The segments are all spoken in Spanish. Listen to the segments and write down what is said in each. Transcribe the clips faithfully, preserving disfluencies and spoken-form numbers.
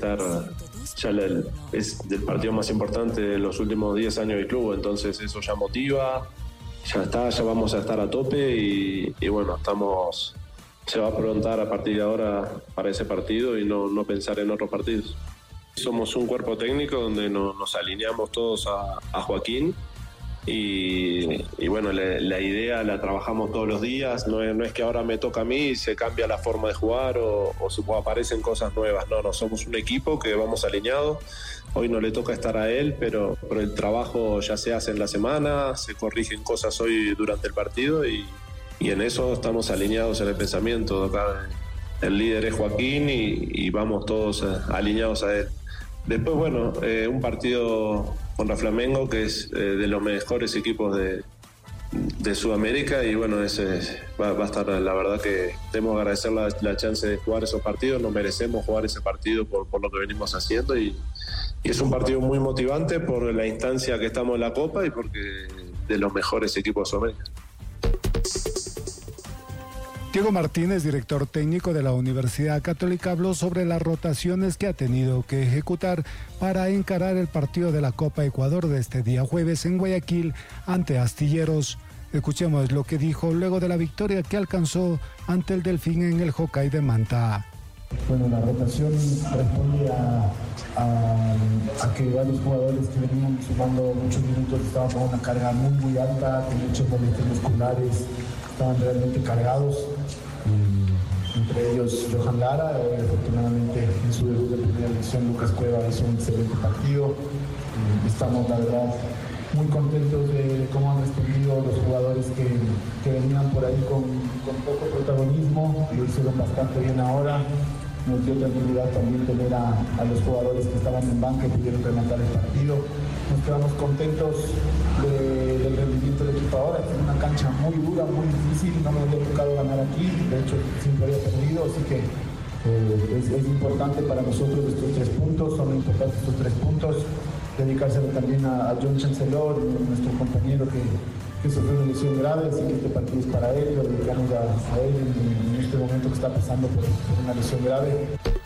estar ya el, es el partido más importante de los últimos diez años del club, entonces eso ya motiva, ya está, ya vamos a estar a tope y, y bueno, estamos, se va a preguntar a partir de ahora para ese partido y no, no pensar en otros partidos. Somos un cuerpo técnico donde no, nos alineamos todos a, a Joaquín y, y bueno, la, la idea la trabajamos todos los días, no es, no es que ahora me toca a mí y se cambia la forma de jugar o, o, o aparecen cosas nuevas, no, no, somos un equipo que vamos alineados, hoy no le toca estar a él, pero, pero el trabajo ya se hace en la semana, se corrigen cosas hoy durante el partido y, y en eso estamos alineados en el pensamiento, acá el líder es Joaquín y, y vamos todos alineados a él. Después, bueno, eh, un partido contra Flamengo, que es eh, de los mejores equipos de, de Sudamérica y bueno, ese va, va a estar, la verdad que tenemos que agradecer la, la chance de jugar esos partidos, nos merecemos jugar ese partido por, por lo que venimos haciendo y, y es un partido muy motivante por la instancia que estamos en la Copa y porque de los mejores equipos de Sudamérica. Diego Martínez, director técnico de la Universidad Católica, habló sobre las rotaciones que ha tenido que ejecutar para encarar el partido de la Copa Ecuador de este día jueves en Guayaquil ante Astilleros. Escuchemos lo que dijo luego de la victoria que alcanzó ante el Delfín en el Hockey de Manta. Bueno, la rotación responde a, a, a que varios jugadores que venían sumando muchos minutos estaban con una carga muy muy alta, con muchos molestias musculares, estaban realmente cargados. Y entre ellos Johan Lara, eh, afortunadamente en su debut de primera división Lucas Cueva hizo un excelente partido. Y estamos la verdad muy contentos de cómo han respondido los jugadores que, que venían por ahí con, con poco protagonismo, lo hicieron bastante bien ahora. Nos dio tranquilidad también tener a, a los jugadores que estaban en banca y pudieron rematar el partido. Nos quedamos contentos de, del rendimiento del equipo ahora. Es una cancha muy dura, muy difícil, no me había tocado ganar aquí, de hecho siempre había perdido, así que eh, es, es importante para nosotros estos tres puntos, son importantes estos tres puntos. Dedicárselo también a, a John Chancellor, nuestro compañero que, que sufrió una lesión grave, así que este partido es para él, lo dedicamos a, a él en, en este momento que está pasando por, por una lesión grave.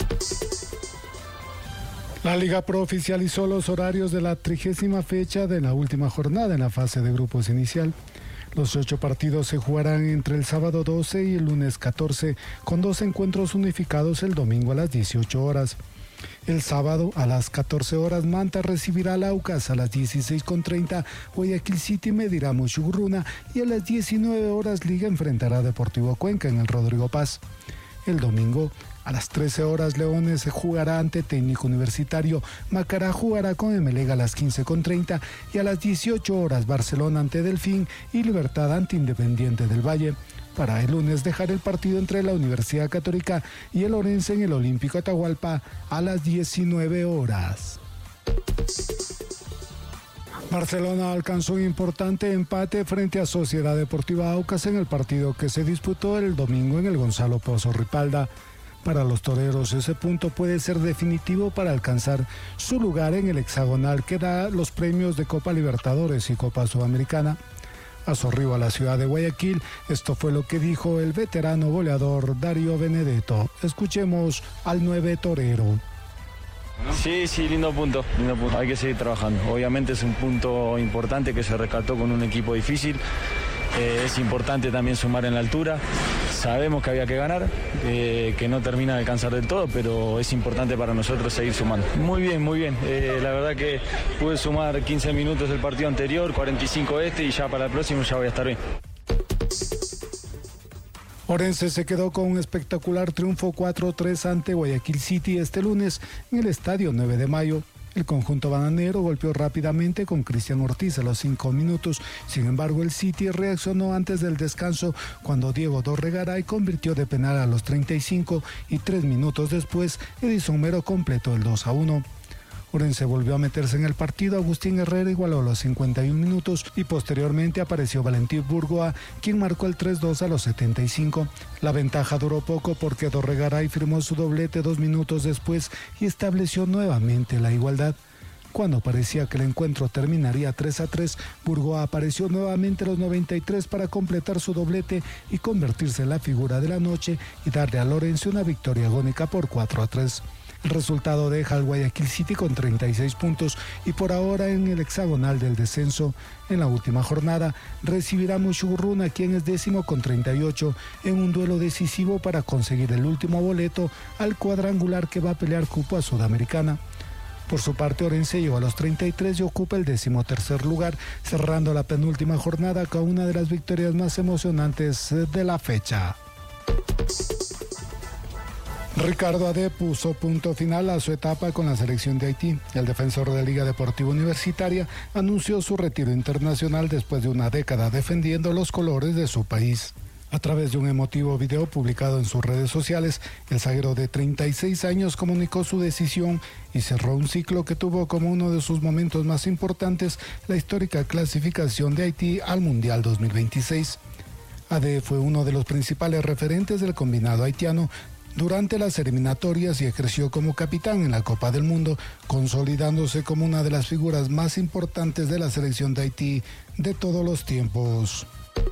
La Liga Pro oficializó los horarios de la trigésima fecha de la última jornada en la fase de grupos inicial. Los ocho partidos se jugarán entre el sábado doce y el lunes catorce, con dos encuentros unificados el domingo a las dieciocho horas. El sábado a las catorce horas Manta recibirá al Aucas, a las dieciséis con treinta Guayaquil City medirá Mushugurruna y a las diecinueve horas Liga enfrentará a Deportivo Cuenca en el Rodrigo Paz. El domingo a las trece horas Leones se jugará ante Técnico Universitario, Macará jugará con Emelec a las quince con treinta y a las dieciocho horas Barcelona ante Delfín y Libertad ante Independiente del Valle. Para el lunes dejar el partido entre la Universidad Católica y el Orense en el Olímpico Atahualpa a las diecinueve horas. Barcelona alcanzó un importante empate frente a Sociedad Deportiva Aucas en el partido que se disputó el domingo en el Gonzalo Pozo Ripalda. Para los toreros ese punto puede ser definitivo para alcanzar su lugar en el hexagonal que da los premios de Copa Libertadores y Copa Sudamericana. A su arribo a la ciudad de Guayaquil, esto fue lo que dijo el veterano goleador Darío Benedetto. Escuchemos al nueve torero. Sí, sí, lindo punto, lindo punto. Hay que seguir trabajando. Obviamente es un punto importante que se rescató con un equipo difícil. Eh, es importante también sumar en la altura. Sabemos que había que ganar, eh, que no termina de alcanzar del todo, pero es importante para nosotros seguir sumando. Muy bien, muy bien. Eh, la verdad que pude sumar quince minutos del partido anterior, cuarenta y cinco este y ya para el próximo ya voy a estar bien. Orense se quedó con un espectacular triunfo cuatro tres ante Guayaquil City este lunes en el estadio nueve de mayo. El conjunto bananero golpeó rápidamente con Cristian Ortiz a los cinco minutos. Sin embargo, el City reaccionó antes del descanso cuando Diego Dorregaray convirtió de penal a los treinta y cinco y tres minutos después Edison Mero completó el dos a uno. Orense volvió a meterse en el partido, Agustín Herrera igualó a los cincuenta y un minutos y posteriormente apareció Valentín Burgoa, quien marcó el tres dos a los setenta y cinco. La ventaja duró poco porque Dorregaray firmó su doblete dos minutos después y estableció nuevamente la igualdad. Cuando parecía que el encuentro terminaría tres a tres, Burgoa apareció nuevamente a los noventa y tres para completar su doblete y convertirse en la figura de la noche y darle a Orense una victoria agónica por cuatro a tres. El resultado deja al Guayaquil City con treinta y seis puntos y por ahora en el hexagonal del descenso. En la última jornada recibirá Mushurruna, quien es décimo con treinta y ocho, en un duelo decisivo para conseguir el último boleto al cuadrangular que va a pelear cupo a Sudamericana. Por su parte, Orense llegó a los treinta y tres y ocupa el decimotercer lugar, cerrando la penúltima jornada con una de las victorias más emocionantes de la fecha. Ricardo Ade puso punto final a su etapa con la selección de Haití. El defensor de Liga Deportiva Universitaria anunció su retiro internacional después de una década defendiendo los colores de su país. A través de un emotivo video publicado en sus redes sociales, el zaguero de treinta y seis años comunicó su decisión y cerró un ciclo que tuvo como uno de sus momentos más importantes la histórica clasificación de Haití al Mundial dos mil veintiséis. Ade fue uno de los principales referentes del combinado haitiano durante las eliminatorias y ejerció como capitán en la Copa del Mundo, consolidándose como una de las figuras más importantes de la selección de Haití de todos los tiempos.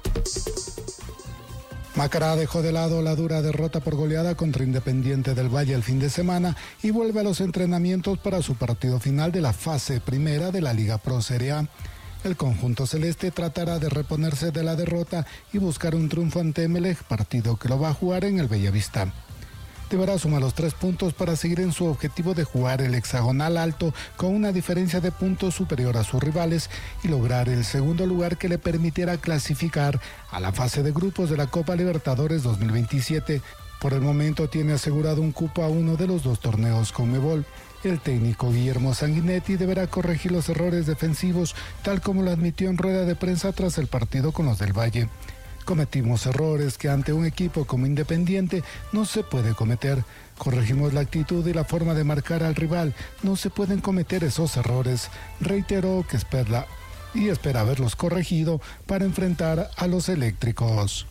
Macará dejó de lado la dura derrota por goleada contra Independiente del Valle el fin de semana y vuelve a los entrenamientos para su partido final de la fase primera de la Liga Pro Serie A. El conjunto celeste tratará de reponerse de la derrota y buscar un triunfo ante Emelec, partido que lo va a jugar en el Bellavista. Deberá sumar los tres puntos para seguir en su objetivo de jugar el hexagonal alto con una diferencia de puntos superior a sus rivales y lograr el segundo lugar que le permitiera clasificar a la fase de grupos de la Copa Libertadores dos mil veintisiete. Por el momento tiene asegurado un cupo a uno de los dos torneos Conmebol. El técnico Guillermo Sanguinetti deberá corregir los errores defensivos, tal como lo admitió en rueda de prensa tras el partido con los del Valle. Cometimos errores que ante un equipo como Independiente no se puede cometer. Corregimos la actitud y la forma de marcar al rival. No se pueden cometer esos errores. Reiteró que espera y espera haberlos corregido para enfrentar a los eléctricos.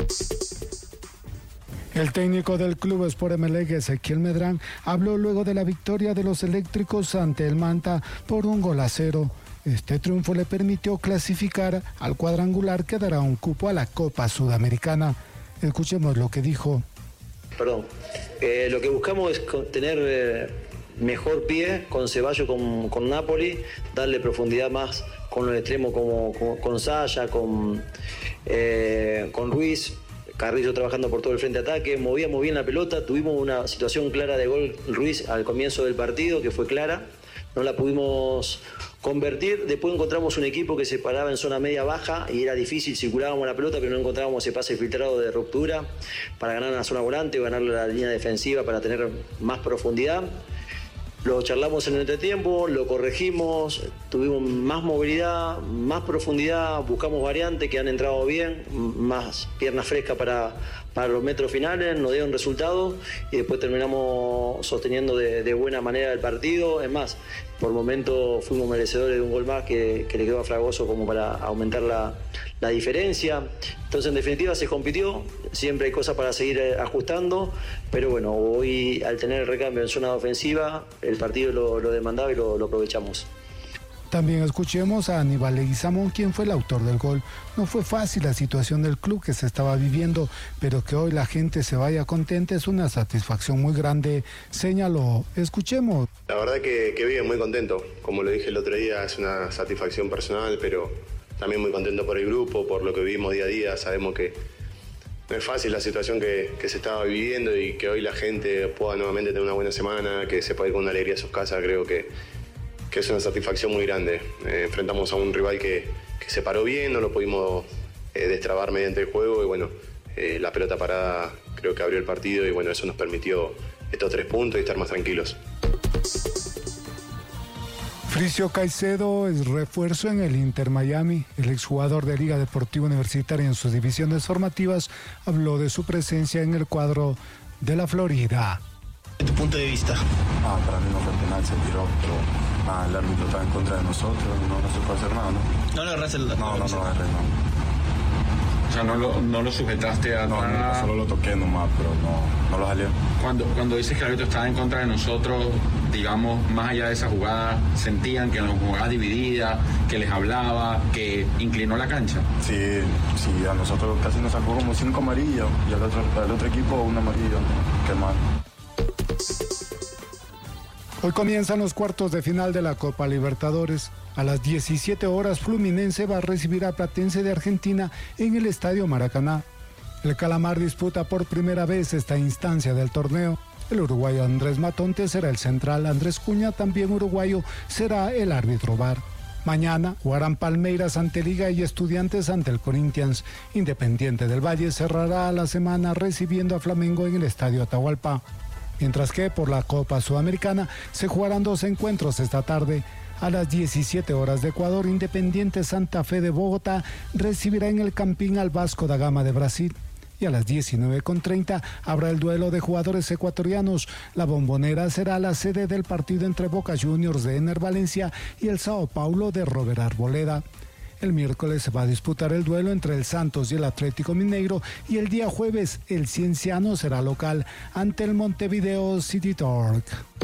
El técnico del club Sport Emelec, Ezequiel Medrán, habló luego de la victoria de los eléctricos ante el Manta por un gol a cero. Este triunfo le permitió clasificar al cuadrangular que dará un cupo a la Copa Sudamericana. Escuchemos lo que dijo. Perdón, eh, lo que buscamos es tener eh, mejor pie con Ceballos, con, con Napoli, darle profundidad más con los extremos como, como con Saya, con, eh, con Ruiz, Carrillo trabajando por todo el frente de ataque, movíamos bien la pelota, tuvimos una situación clara de gol Ruiz al comienzo del partido que fue clara, no la pudimos convertir. Después encontramos un equipo que se paraba en zona media baja y era difícil, circulábamos la pelota pero no encontrábamos ese pase filtrado de ruptura para ganar la zona volante o ganar la línea defensiva para tener más profundidad. Lo charlamos en el entretiempo, lo corregimos, tuvimos más movilidad, más profundidad, buscamos variantes que han entrado bien, más piernas frescas para, para los metros finales, nos dieron resultados y después terminamos sosteniendo de, de buena manera el partido. Es más, por momentos fuimos merecedores de un gol más que, que le quedó a Fragoso como para aumentar la, la diferencia. Entonces, en definitiva, se compitió, siempre hay cosas para seguir ajustando, pero bueno, hoy al tener el recambio en zona ofensiva, el partido lo, lo demandaba y lo, lo aprovechamos. También escuchemos a Aníbal Leguizamón, quien fue el autor del gol. No fue fácil la situación del club que se estaba viviendo, pero que hoy la gente se vaya contenta es una satisfacción muy grande, señaló. Escuchemos. La verdad que, que bien, muy contento. Como lo dije el otro día, es una satisfacción personal, pero también muy contento por el grupo, por lo que vivimos día a día. Sabemos que no es fácil la situación que, que se estaba viviendo y que hoy la gente pueda nuevamente tener una buena semana, que se pueda ir con una alegría a sus casas. Creo que que es una satisfacción muy grande. Eh, enfrentamos a un rival que, que se paró bien, no lo pudimos eh, destrabar mediante el juego y bueno, eh, la pelota parada creo que abrió el partido y bueno, eso nos permitió estos tres puntos y estar más tranquilos. Fricio Caicedo es refuerzo en el Inter Miami. El exjugador de Liga Deportiva Universitaria en sus divisiones formativas habló de su presencia en el cuadro de la Florida. ¿De tu punto de vista? Ah, para mí no fue penal, se tiró, pero ah, el árbitro estaba en contra de nosotros, no, no se puede hacer nada, ¿no? ¿No le agarraste el No, no, no, agarré, no. O sea, no lo, no lo sujetaste a no, nada. No, solo lo toqué nomás, pero no, no lo jalé. Cuando, cuando dices que el árbitro estaba en contra de nosotros, digamos, más allá de esa jugada, ¿sentían que en la jugada dividida, que les hablaba, que inclinó la cancha? Sí, sí, a nosotros casi nos sacó como cinco amarillas y al otro, al otro equipo una amarilla, qué mal. Hoy comienzan los cuartos de final de la Copa Libertadores. A las diecisiete horas, Fluminense va a recibir a Platense de Argentina en el Estadio Maracaná. El Calamar disputa por primera vez esta instancia del torneo. El uruguayo Andrés Matonte será el central, Andrés Cuña, también uruguayo, será el árbitro V A R. Mañana jugarán Palmeiras ante Liga y Estudiantes ante el Corinthians. Independiente del Valle cerrará la semana recibiendo a Flamengo en el Estadio Atahualpa. Mientras que por la Copa Sudamericana se jugarán dos encuentros esta tarde. A las diecisiete horas de Ecuador, Independiente Santa Fe de Bogotá recibirá en el Campín al Vasco da Gama de Brasil. Y a las diecinueve con treinta habrá el duelo de jugadores ecuatorianos. La Bombonera será la sede del partido entre Boca Juniors de Ener Valencia y el Sao Paulo de Robert Arboleda. El miércoles se va a disputar el duelo entre el Santos y el Atlético Mineiro y el día jueves el Cienciano será local ante el Montevideo City Torque.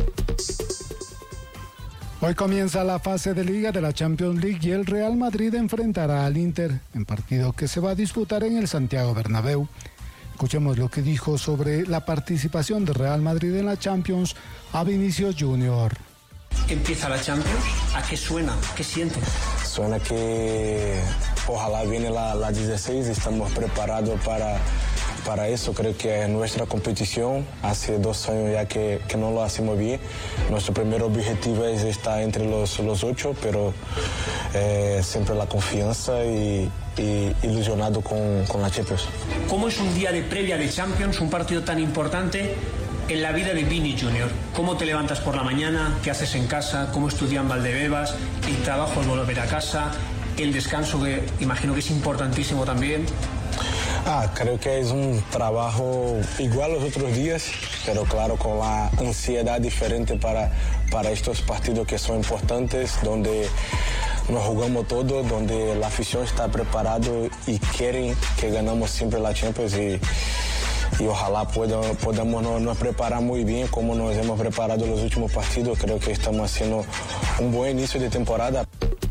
Hoy comienza la fase de Liga de la Champions League y el Real Madrid enfrentará al Inter en partido que se va a disputar en el Santiago Bernabéu. Escuchemos lo que dijo sobre la participación de Real Madrid en la Champions a Vinicius Junior. Empieza la Champions, ¿a qué suena? ¿Qué sientes? Suena que ojalá viene la, la dieciséis, estamos preparados para, para eso. Creo que es nuestra competición, hace dos años ya que, que no lo hacemos bien. Nuestro primer objetivo es estar entre los, los ocho, pero eh, siempre la confianza y, y ilusionado con, con la Champions. ¿Cómo es un día de previa de Champions, un partido tan importante en la vida de Vini Junior? ¿Cómo te levantas por la mañana? ¿Qué haces en casa? ¿Cómo estudian Valdebebas? ¿El trabajo al volver a casa? ¿El descanso, que imagino que es importantísimo también? Ah, creo que es un trabajo igual a los otros días, pero claro, con la ansiedad diferente para, para estos partidos que son importantes, donde nos jugamos todo, donde la afición está preparada y quieren que ganemos siempre la Champions y y ojalá pueda, podamos nos, nos preparar muy bien como nos hemos preparado los últimos partidos. Creo que estamos haciendo un buen inicio de temporada.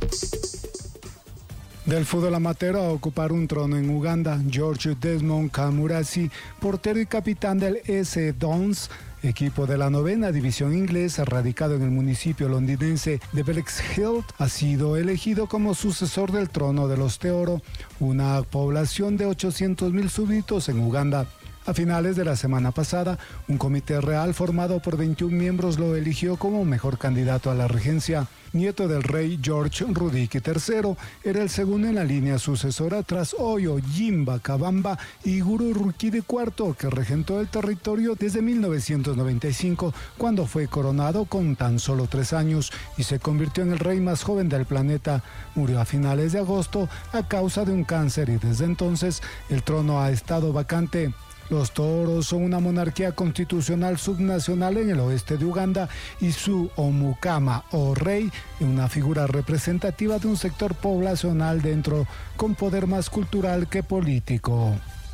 Del fútbol amateur a ocupar un trono en Uganda, George Desmond Kamurasi, portero y capitán del S. Dons, equipo de la novena división inglesa radicado en el municipio londinense de Bexhill, ha sido elegido como sucesor del trono de los Teoro, una población de ochocientos mil súbditos en Uganda. A finales de la semana pasada, un comité real formado por veintiún miembros lo eligió como mejor candidato a la regencia. Nieto del rey George Rudiki tercero, era el segundo en la línea sucesora tras Oyo Jimba Kabamba y Guru Rukidi cuarto, que regentó el territorio desde mil novecientos noventa y cinco, cuando fue coronado con tan solo tres años y se convirtió en el rey más joven del planeta. Murió a finales de agosto a causa de un cáncer y desde entonces el trono ha estado vacante. Los Toros son una monarquía constitucional subnacional en el oeste de Uganda y su Omukama o rey, una figura representativa de un sector poblacional dentro con poder más cultural que político.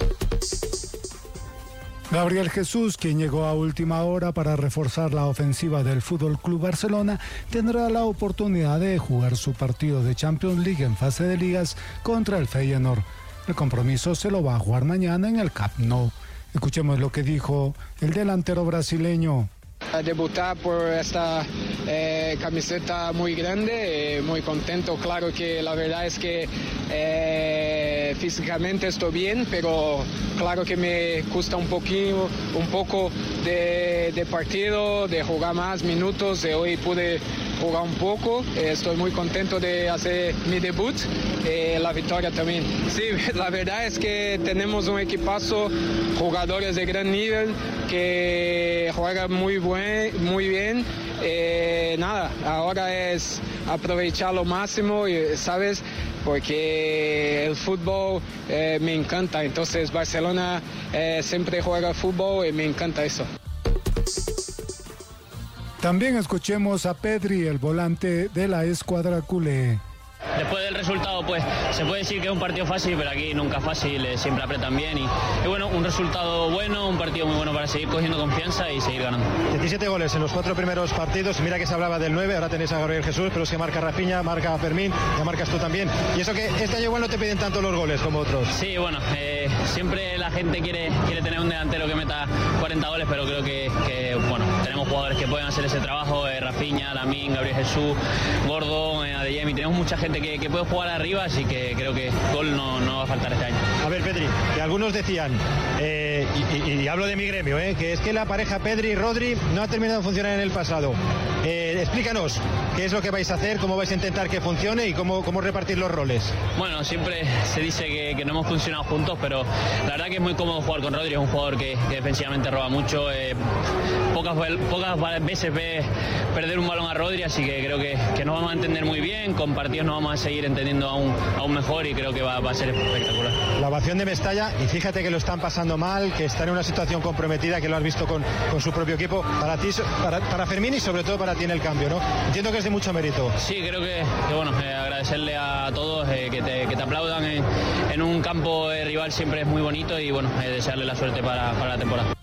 Gabriel Jesús, quien llegó a última hora para reforzar la ofensiva del F C Barcelona, tendrá la oportunidad de jugar su partido de Champions League en fase de ligas contra el Feyenoord. El compromiso se lo va a jugar mañana en el Camp Nou. Escuchemos lo que dijo el delantero brasileño. Debutar por esta eh, camiseta muy grande, eh, muy contento. Claro que la verdad es que eh, físicamente estoy bien, pero claro que me cuesta un poquito, un poco de, de partido, de jugar más minutos. De hoy pude jugar un poco. Eh, estoy muy contento de hacer mi debut, eh, la victoria también. Sí, la verdad es que tenemos un equipazo, jugadores de gran nivel que juegan muy buen, muy bien. Eh, nada, ahora es aprovechar lo máximo, ¿sabes? Porque el fútbol eh, me encanta. Entonces Barcelona eh, siempre juega fútbol y me encanta eso. También escuchemos a Pedri, el volante de la escuadra culé. Después del resultado, pues se puede decir que es un partido fácil, pero aquí nunca es fácil, eh, siempre apretan bien y, y bueno, un resultado bueno, un partido muy bueno para seguir cogiendo confianza y seguir ganando. diecisiete goles en los cuatro primeros partidos, mira que se hablaba del nueve, ahora tenéis a Gabriel Jesús, pero es que marca Rafinha, marca Fermín, ya marcas tú también. Y eso que este año igual no te piden tanto los goles como otros. Sí, bueno, eh, siempre la gente quiere, quiere tener un delantero que meta cuarenta goles, pero creo que, que bueno, tenemos tenemos jugadores que pueden hacer ese trabajo, eh, Rafinha, Lamine, Gabriel Jesús, Gordo, eh, Adeyemi, tenemos mucha gente que, que puede jugar arriba, así que creo que gol no, no va a faltar este año. A ver, Pedri, que algunos decían, eh, y, y, y hablo de mi gremio, eh, que es que la pareja Pedri-Rodri no ha terminado de funcionar en el pasado. Eh, explícanos, ¿qué es lo que vais a hacer? ¿Cómo vais a intentar que funcione y cómo, cómo repartir los roles? Bueno, siempre se dice que, que no hemos funcionado juntos, pero la verdad que es muy cómodo jugar con Rodri, es un jugador que, que defensivamente roba mucho, eh, pocas, pocas veces ve perder un balón a Rodri, así que creo que, que nos vamos a entender muy bien, con partidos nos vamos a seguir entendiendo aún, aún mejor y creo que va, va a ser espectacular. La ovación de Mestalla, y fíjate que lo están pasando mal, que está en una situación comprometida, que lo has visto con, con su propio equipo, para ti, para, para Fermín y sobre todo para ti en el cambio, ¿no? Entiendo que es de mucho mérito. Sí, creo que, que bueno, eh, agradecerle a todos eh, que, te, que te aplaudan en, en un campo eh, rival siempre es muy bonito y bueno, eh, desearle la suerte para, para la temporada.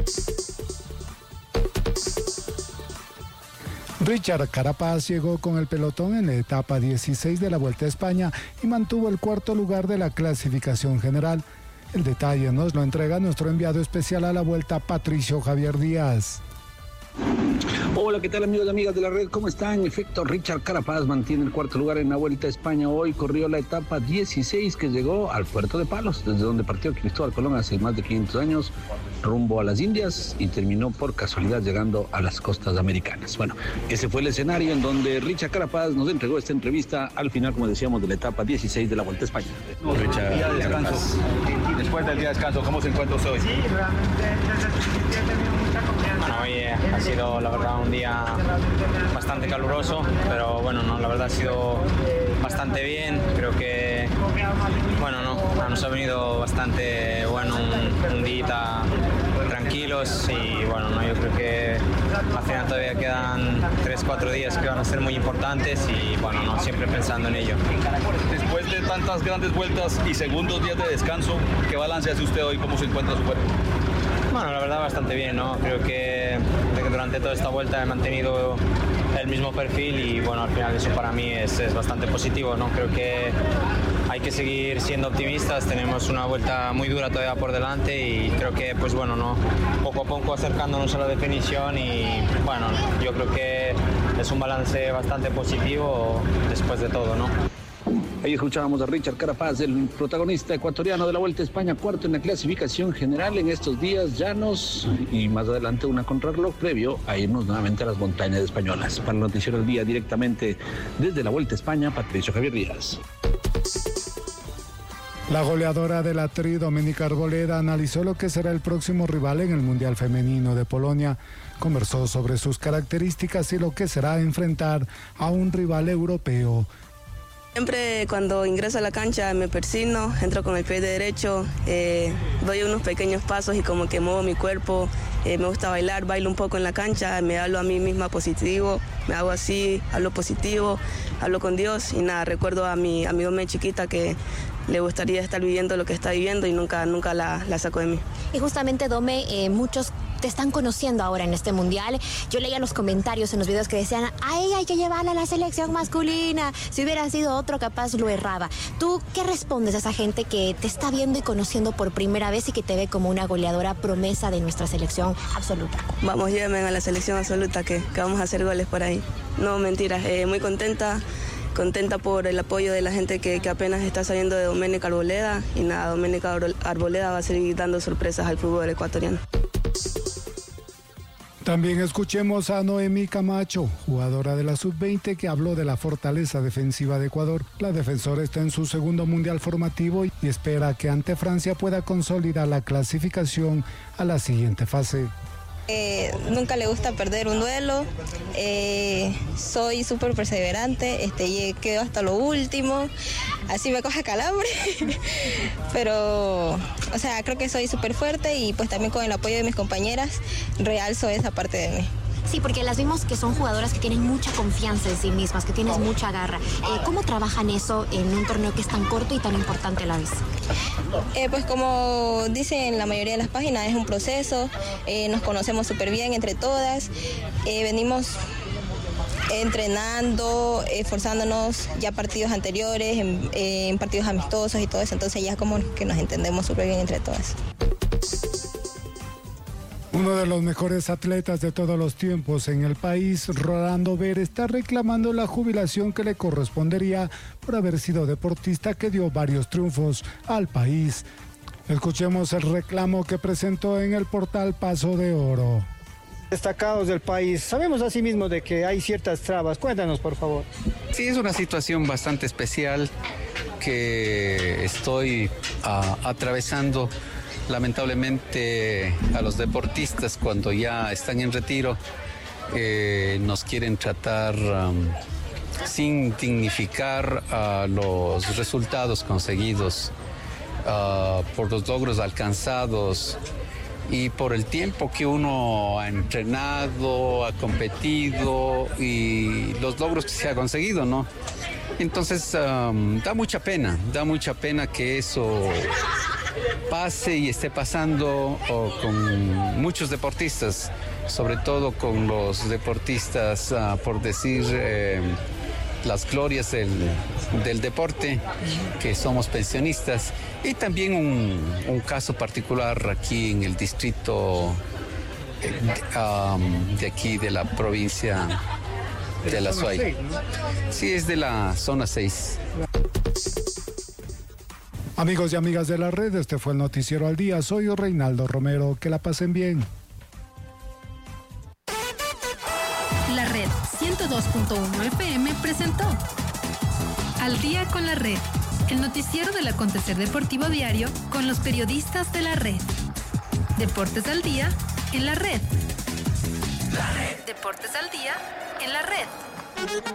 Richard Carapaz llegó con el pelotón en la etapa dieciséis de la Vuelta a España y mantuvo el cuarto lugar de la clasificación general. El detalle nos lo entrega nuestro enviado especial a la Vuelta, Patricio Javier Díaz. Hola, ¿qué tal amigos y amigas de la red? ¿Cómo están? En efecto, Richard Carapaz mantiene el cuarto lugar en la Vuelta a España. Hoy corrió la etapa dieciséis que llegó al Puerto de Palos, desde donde partió Cristóbal Colón hace más de quinientos años, rumbo a las Indias y terminó por casualidad llegando a las costas americanas. Bueno, ese fue el escenario en donde Richard Carapaz nos entregó esta entrevista al final, como decíamos, de la etapa dieciséis de la Vuelta a España. Richard, día de descanso. Después del día de descanso, ¿cómo se encuentra usted hoy? Sí, realmente desde el principio he tenido mucha confianza. Bueno, hoy eh, ha sido la verdad un día bastante caluroso, pero bueno, no, la verdad ha sido bastante bien. Creo que bueno, no, nos ha venido bastante bueno un, un día tranquilos y bueno, no, yo creo que al final todavía quedan tres cuatro días que van a ser muy importantes y bueno, no, siempre pensando en ello. Después de tantas grandes vueltas y segundos días de descanso, ¿qué balance hace usted hoy? ¿Cómo se encuentra su cuerpo? Bueno, la verdad bastante bien, ¿no? Creo que, que durante toda esta vuelta he mantenido el mismo perfil y bueno, al final eso para mí es, es bastante positivo, ¿no? Creo que hay que seguir siendo optimistas, tenemos una vuelta muy dura todavía por delante y creo que pues bueno, ¿no? Poco a poco acercándonos a la definición y bueno, yo creo que es un balance bastante positivo después de todo, ¿no? Ahí escuchábamos a Richard Carapaz, el protagonista ecuatoriano de la Vuelta a España, cuarto en la clasificación general en estos días llanos y más adelante una contrarreloj previo a irnos nuevamente a las montañas españolas. Para el Noticiero del Día, directamente desde la Vuelta a España, Patricio Javier Díaz. La goleadora de la Tri, Doménica Arboleda, analizó lo que será el próximo rival en el Mundial Femenino de Polonia. Conversó sobre sus características y lo que será enfrentar a un rival europeo. Siempre cuando ingreso a la cancha me persigno, entro con el pie derecho, eh, doy unos pequeños pasos y como que muevo mi cuerpo, eh, me gusta bailar, bailo un poco en la cancha, me hablo a mí misma positivo, me hago así, hablo positivo, hablo con Dios y nada, recuerdo a mi amigo me chiquita que le gustaría estar viviendo lo que está viviendo y nunca, nunca la, la saco de mí. Y justamente, Dome, eh, muchos te están conociendo ahora en este mundial. Yo leía los comentarios en los videos que decían, a ella hay que llevarla a la selección masculina. Si hubiera sido otro, capaz lo erraba. ¿Tú qué respondes a esa gente que te está viendo y conociendo por primera vez y que te ve como una goleadora promesa de nuestra selección absoluta? Vamos, llévenme a la selección absoluta, que, que vamos a hacer goles por ahí. No, mentiras, eh, muy contenta. Contenta por el apoyo de la gente que, que apenas está saliendo de Doménica Arboleda y nada, Doménica Arboleda va a seguir dando sorpresas al fútbol ecuatoriano. También escuchemos a Noemí Camacho, jugadora de la sub veinte, que habló de la fortaleza defensiva de Ecuador. La defensora está en su segundo mundial formativo y espera que ante Francia pueda consolidar la clasificación a la siguiente fase. Eh, nunca le gusta perder un duelo, eh, soy súper perseverante, este, quedo hasta lo último, así me coge calambre, pero, o sea, creo que soy súper fuerte y pues también con el apoyo de mis compañeras realzo esa parte de mí. Sí, porque las vimos que son jugadoras que tienen mucha confianza en sí mismas, que tienen mucha garra. Eh, ¿Cómo trabajan eso en un torneo que es tan corto y tan importante a la vez? Eh, pues como dicen la mayoría de las páginas, es un proceso, eh, nos conocemos súper bien entre todas, eh, venimos entrenando, esforzándonos ya partidos anteriores, en, eh, en partidos amistosos y todo eso, entonces ya como que nos entendemos súper bien entre todas. Uno de los mejores atletas de todos los tiempos en el país, Rolando Ver, está reclamando la jubilación que le correspondería por haber sido deportista que dio varios triunfos al país. Escuchemos el reclamo que presentó en el portal Paso de Oro. Destacados del país, sabemos asimismo de que hay ciertas trabas. Cuéntanos, por favor. Sí, es una situación bastante especial que estoy uh, atravesando. Lamentablemente a los deportistas cuando ya están en retiro eh, nos quieren tratar um, sin dignificar uh, los resultados conseguidos, uh, por los logros alcanzados y por el tiempo que uno ha entrenado, ha competido y los logros que se ha conseguido, ¿no? Entonces um, da mucha pena, da mucha pena que eso pase y esté pasando oh, con muchos deportistas, sobre todo con los deportistas, uh, por decir, eh, las glorias del, del deporte, que somos pensionistas, y también un, un caso particular aquí en el distrito eh, um, de aquí de la provincia de La Suay. Sí, es de la zona seis. Amigos y amigas de la red, este fue el Noticiero al Día. Soy Reinaldo Romero. Que la pasen bien. La Red ciento dos punto uno F M presentó Al Día con la Red, el noticiero del acontecer deportivo diario con los periodistas de la red. Deportes al Día en la red. La Red. Deportes al Día en la red.